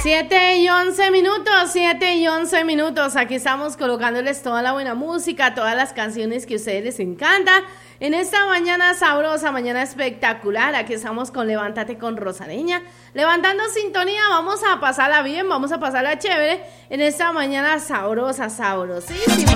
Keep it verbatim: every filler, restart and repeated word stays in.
siete y once minutos, siete y once minutos. Aquí estamos colocándoles toda la buena música, todas las canciones que a ustedes les encantan. En esta mañana sabrosa, mañana espectacular, aquí estamos con Levántate con Rosareña, levantando sintonía, vamos a pasarla bien, vamos a pasarla chévere en esta mañana sabrosa, sabrosísima.